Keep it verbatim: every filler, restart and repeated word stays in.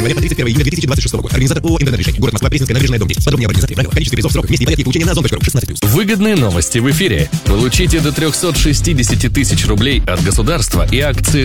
января по тридцать первое июня две тысячи двадцать шестого года. Организатор ООО «Интернет-решение». Город Москва, Пресненская набережная, дом десять. Подробнее об организации. Правила, количество призов, срок, вместе и порядке получения на озон точка ру. шестнадцать плюс. Выгодные новости в эфире. Получите до триста шестьдесят тысяч рублей от государства и акции